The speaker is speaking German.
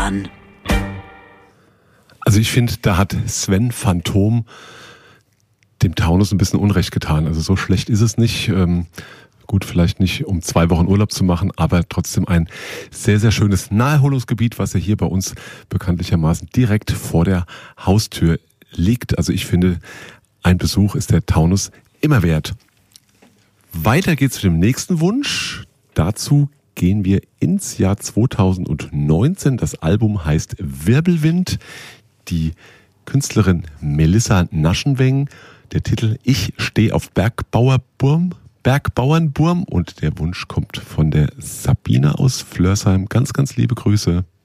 Geisterbahn. Also ich finde, da hat Sven Phantom dem Taunus ein bisschen Unrecht getan. Also so schlecht ist es nicht. Gut, vielleicht nicht, um 2 Wochen Urlaub zu machen, aber trotzdem ein sehr, sehr schönes Naherholungsgebiet, was ja hier bei uns bekanntlichermaßen direkt vor der Haustür liegt. Also ich finde, ein Besuch ist der Taunus immer wert. Weiter geht's mit dem nächsten Wunsch. Dazu gehen wir ins Jahr 2019. Das Album heißt Wirbelwind. Die Künstlerin Melissa Naschenweng. Der Titel Ich stehe auf Bergbauernburm und der Wunsch kommt von der Sabine aus Flörsheim. Ganz, ganz liebe Grüße.